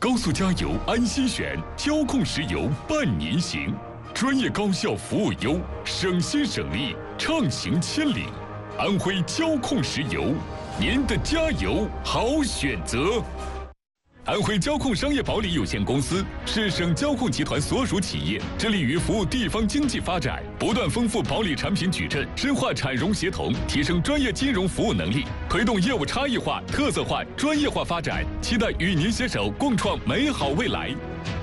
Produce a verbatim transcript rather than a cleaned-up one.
高速加油安心选，交控石油伴您行。专业高效服务优，省心省力，畅行千里。安徽交控石油，您的加油好选择。安徽交控商业保理有限公司是省交控集团所属企业，致力于服务地方经济发展，不断丰富保理产品矩阵，深化产融协同，提升专业金融服务能力，推动业务差异化、特色化、专业化发展。期待与您携手共创美好未来。